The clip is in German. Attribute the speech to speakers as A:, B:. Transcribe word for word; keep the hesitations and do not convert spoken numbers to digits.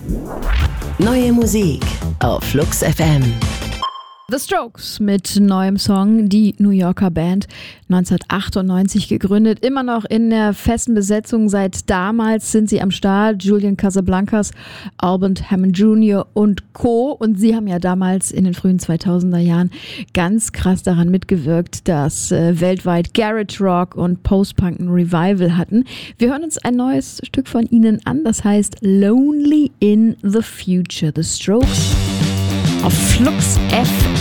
A: Neue Musik auf Flux F M.
B: The Strokes mit neuem Song, die New Yorker Band, neunzehnhundertachtundneunzig gegründet, immer noch in der festen Besetzung. Seit damals sind sie am Start, Julian Casablancas, Alban Hammond Junior und Co. Und sie haben ja damals in den frühen zweitausender Jahren ganz krass daran mitgewirkt, dass äh, weltweit Garage Rock und Post-Punk ein Revival hatten. Wir hören uns ein neues Stück von ihnen an, das heißt Lonely in the Future. The Strokes auf Flux F M.